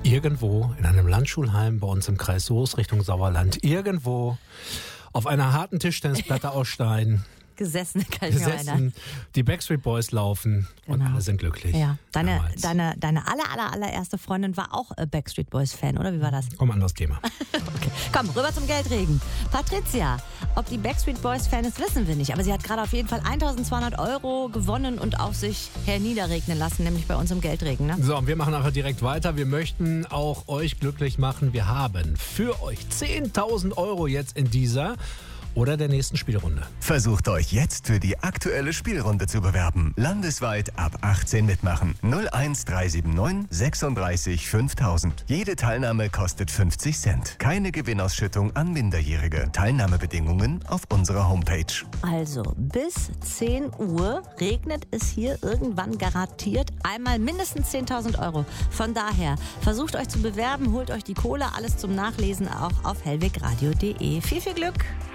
Irgendwo in einem Landschulheim bei uns im Kreis Soest Richtung Sauerland, irgendwo auf einer harten Tischtennisplatte aus Stein gesessen, kann ich mir erinnern. Die Backstreet Boys laufen und alle sind glücklich. Ja. Deine allererste Freundin war auch Backstreet Boys Fan, oder wie war das? Komm, anderes Thema. Okay. Komm, rüber zum Geldregen. Patricia, ob die Backstreet Boys Fan ist, wissen wir nicht. Aber sie hat gerade auf jeden Fall 1.200 € gewonnen und auf sich herniederregnen lassen, nämlich bei uns im Geldregen. Ne? So, und wir machen nachher direkt weiter. Wir möchten auch euch glücklich machen. Wir haben für euch 10.000 € jetzt in dieser oder der nächsten Spielrunde. Versucht euch jetzt für die aktuelle Spielrunde zu bewerben. Landesweit ab 18 mitmachen. 01379 36 5000. Jede Teilnahme kostet 50 Cent. Keine Gewinnausschüttung an Minderjährige. Teilnahmebedingungen auf unserer Homepage. Also, bis 10 Uhr regnet es hier irgendwann garantiert einmal mindestens 10.000 €. Von daher, versucht euch zu bewerben, holt euch die Kohle, alles zum Nachlesen auch auf hellwegradio.de. Viel Glück!